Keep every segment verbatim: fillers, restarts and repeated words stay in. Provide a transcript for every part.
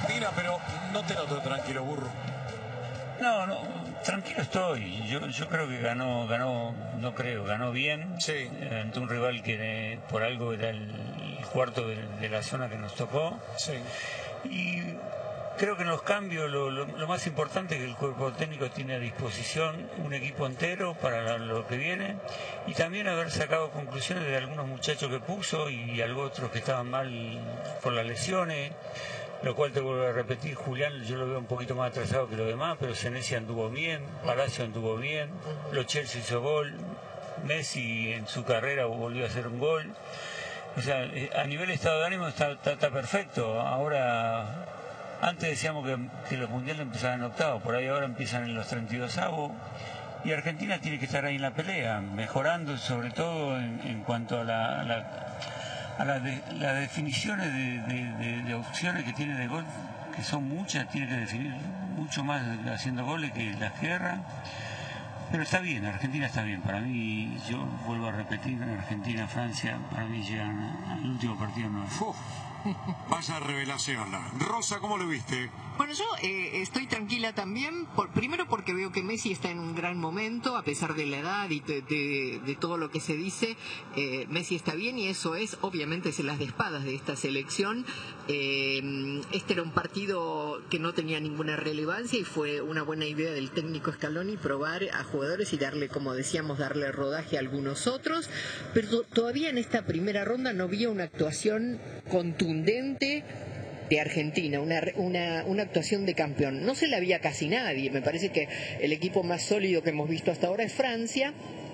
Argentina, pero no te noto tranquilo, Burru. No, no, tranquilo estoy. Yo, yo creo que ganó, ganó, no creo, ganó bien. Sí. Eh, ante un rival que eh, por algo era el, el cuarto de, de la zona que nos tocó. Sí. Y creo que en los cambios lo, lo, lo más importante es que el cuerpo técnico tiene a disposición un equipo entero para lo que viene y también haber sacado conclusiones de algunos muchachos que puso y algunos otros que estaban mal por las lesiones, lo cual te vuelvo a repetir, Julián yo lo veo un poquito más atrasado que los demás, pero Senesi anduvo bien, Palacio anduvo bien, Lo Celso hizo gol, Messi en su carrera volvió a hacer un gol. O sea, a nivel estado de ánimo está, está, está perfecto. Ahora, antes decíamos que, que los mundiales empezaban en octavos, por ahí ahora empiezan en los treinta y dos avos. Y Argentina tiene que estar ahí en la pelea, mejorando sobre todo en, en cuanto a la, a la, a la de, las definiciones de, de, de, de opciones que tiene de gol, que son muchas, tiene que definir mucho más haciendo goles que las que erra. Pero está bien, Argentina está bien. Para mí, yo vuelvo a repetir, Argentina, Francia, para mí llegan al último partido. No. Uf, vaya revelación. Rosa, ¿cómo lo viste? Bueno, yo eh, estoy tranquila también, por, primero porque veo que Messi está en un gran momento, a pesar de la edad y de, de, de todo lo que se dice, eh, Messi está bien y eso es, obviamente, es las de espadas de esta selección. Eh, este era un partido que no tenía ninguna relevancia y fue una buena idea del técnico Scaloni probar a jugadores y darle, como decíamos, darle rodaje a algunos otros, pero todavía en esta primera ronda no había una actuación contundente de Argentina, una, una, una actuación de campeón. No se la había casi nadie. Me parece que el equipo más sólido que hemos visto hasta ahora es Francia,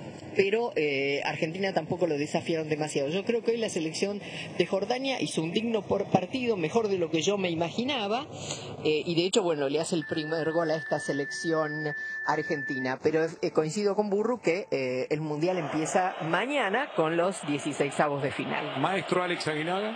pero eh, Argentina tampoco lo desafiaron demasiado. Yo creo que hoy la selección de Jordania hizo un digno por partido, mejor de lo que yo me imaginaba, eh, y de hecho, bueno, le hace el primer gol a esta selección argentina. Pero eh, coincido con Burru que eh, el Mundial empieza mañana con los dieciseisavos de final. Maestro Alex Aguinaga.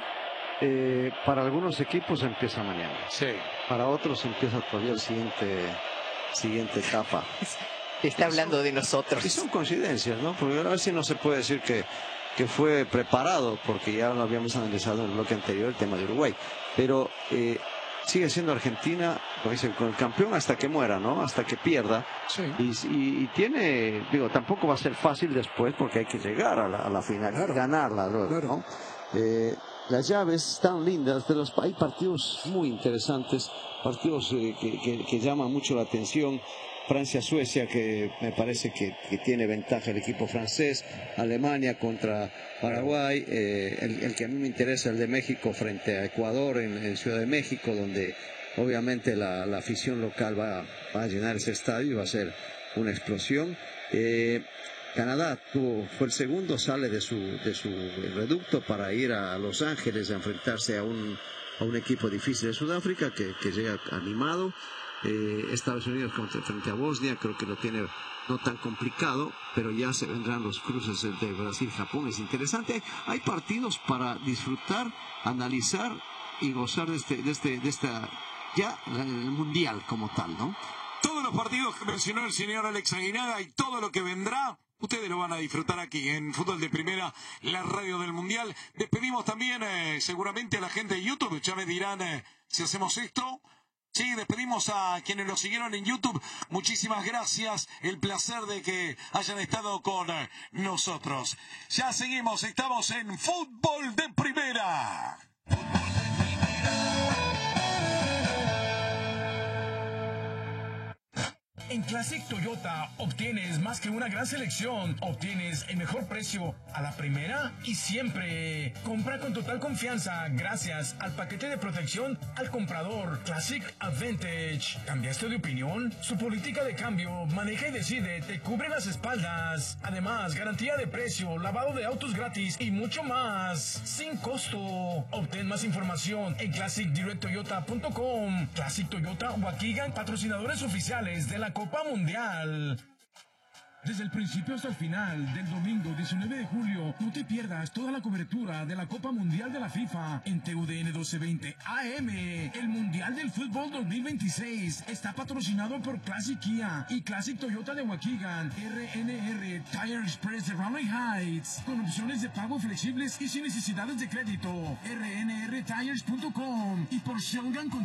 Eh, para algunos equipos empieza mañana. Sí. Para otros empieza todavía el siguiente siguiente etapa. Está hablando de nosotros. Y son coincidencias, ¿no? Porque a ver si no se puede decir que, que fue preparado, porque ya lo habíamos analizado en el bloque anterior, el tema de Uruguay. Pero eh, sigue siendo Argentina, lo dicen, con el campeón hasta que muera, ¿no? Hasta que pierda. Sí. Y, y, y tiene, digo, tampoco va a ser fácil después, porque hay que llegar a la, a la final, claro, ganarla luego, claro, ¿no? Eh, Las llaves están lindas, de los, hay partidos muy interesantes, partidos eh, que, que, que llaman mucho la atención. Francia-Suecia, que me parece que, que tiene ventaja el equipo francés. Alemania contra Paraguay. Eh, el, el que a mí me interesa, el de México frente a Ecuador en, en Ciudad de México, donde obviamente la, la afición local va, va a llenar ese estadio y va a ser una explosión. Eh, Canadá tuvo, fue el segundo, sale de su, de su reducto para ir a Los Ángeles a enfrentarse a un, a un equipo difícil de Sudáfrica que, que llega animado. Eh, Estados Unidos contra, frente a Bosnia, creo que lo tiene no tan complicado, pero ya se vendrán los cruces de Brasil-Japón. Es interesante, hay, hay partidos para disfrutar, analizar y gozar de este, de este, de esta, ya el mundial como tal, ¿no? Todos los partidos que mencionó el señor Alex Aguinaga y todo lo que vendrá, ustedes lo van a disfrutar aquí en Fútbol de Primera, la radio del Mundial. Despedimos también eh, seguramente a la gente de YouTube. Ya me dirán eh, si hacemos esto. Sí, despedimos a quienes nos siguieron en YouTube. Muchísimas gracias. El placer de que hayan estado con eh, nosotros. Ya seguimos. Estamos en Fútbol de Primera. En Classic Toyota obtienes más que una gran selección, obtienes el mejor precio a la primera y siempre. Compra con total confianza gracias al paquete de protección al comprador Classic Advantage. ¿Cambiaste de opinión? Su política de cambio, maneja y decide, te cubre las espaldas. Además, garantía de precio, lavado de autos gratis y mucho más, sin costo. Obtén más información en classic direct toyota punto com. Classic Toyota Waukegan, patrocinadores oficiales de la Copa Mundial. Desde el principio hasta el final del domingo diecinueve de julio, no te pierdas toda la cobertura de la Copa Mundial de la FIFA en T U D N doce veinte A M. El Mundial del Fútbol dos mil veintiséis está patrocinado por Classic Kia y Classic Toyota de Waukegan, R N R Tire Express de Raleigh Heights, con opciones de pago flexibles y sin necesidades de crédito, R N R tires punto com, y por Sheldon